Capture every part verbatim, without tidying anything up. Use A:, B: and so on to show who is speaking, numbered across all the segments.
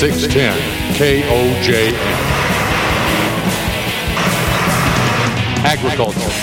A: six ten K O J M. Agriculture.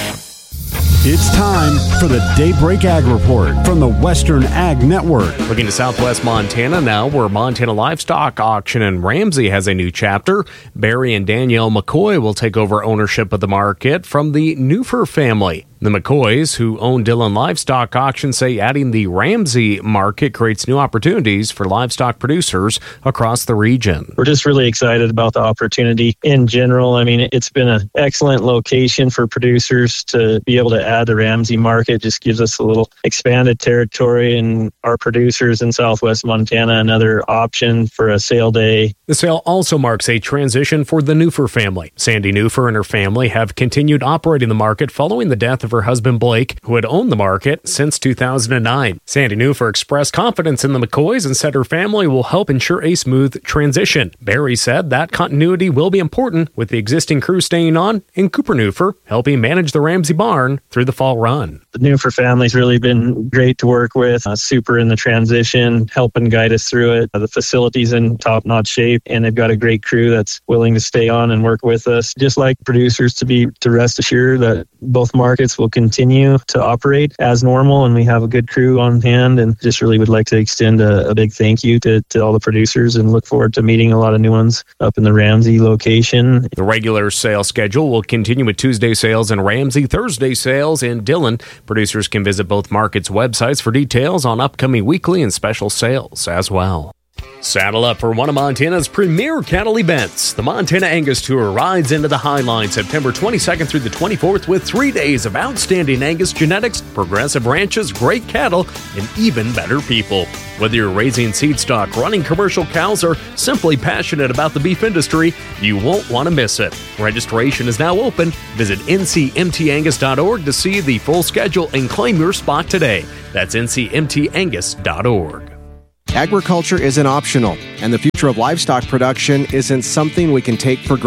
B: It's time for the Daybreak Ag Report from the Western Ag Network.
C: Looking to southwest Montana now, where Montana Livestock Auction in Ramsey has a new chapter. Barry and Danielle McCoy will take over ownership of the market from the Newfer family. The McCoys, who own Dillon Livestock Auction, say adding the Ramsey market creates new opportunities for livestock producers across the region.
D: We're just really excited about the opportunity in general. I mean, it's been an excellent location for producers to be able to add the Ramsey market. It just gives us a little expanded territory, and our producers in southwest Montana another option for a sale day.
C: The sale also marks a transition for the Newfer family. Sandy Newfer and her family have continued operating the market following the death of her husband Blake, who had owned the market since two thousand nine. Sandy Newfer expressed confidence in the McCoys and said her family will help ensure a smooth transition. Barry said that continuity will be important, with the existing crew staying on and Cooper Newfer helping manage the Ramsey barn through the fall run.
D: The Newfer family's really been great to work with, uh, super in the transition, helping guide us through it. Uh, the facility's in top-notch shape, and they've got a great crew that's willing to stay on and work with us. Just like producers to be to rest assured that both markets will continue to operate as normal, and we have a good crew on hand, and just really would like to extend a, a big thank you to, to all the producers and look forward to meeting a lot of new ones up in the Ramsey location.
C: The regular sales schedule will continue with Tuesday sales in Ramsey, Thursday sales in Dillon. Producers can visit both markets' websites for details on upcoming weekly and special sales as well. Saddle up for one of Montana's premier cattle events. The Montana Angus Tour rides into the Highline September twenty-second through the twenty-fourth with three days of outstanding Angus genetics, progressive ranches, great cattle, and even better people. Whether you're raising seed stock, running commercial cows, or simply passionate about the beef industry, you won't want to miss it. Registration is now open. Visit N C M T Angus dot org to see the full schedule and claim your spot today. That's N C M T Angus dot org.
E: Agriculture isn't optional, and the future of livestock production isn't something we can take for granted.